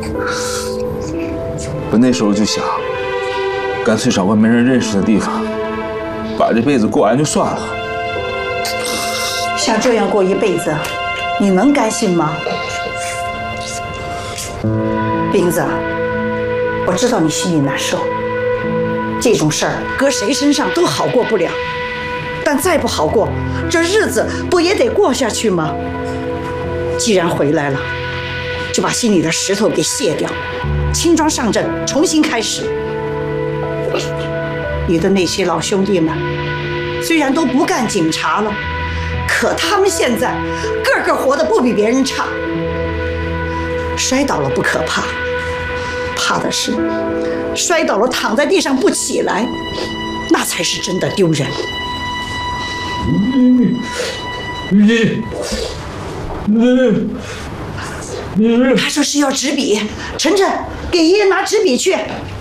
我那时候就想，干脆找个没人认识的地方，把这辈子过完就算了。 像这样过一辈子，你能甘心吗？斌子，我知道你心里难受，这种事儿搁谁身上都好过不了，但再不好过，这日子不也得过下去吗？既然回来了，就把心里的石头给卸掉，轻装上阵，重新开始。你的那些老兄弟们，虽然都不干警察了，可他们现在个个活得不比别人差。摔倒了不可怕，怕的是摔倒了躺在地上不起来，那才是真的丢人。他说是要纸笔，晨晨给爷爷拿纸笔去。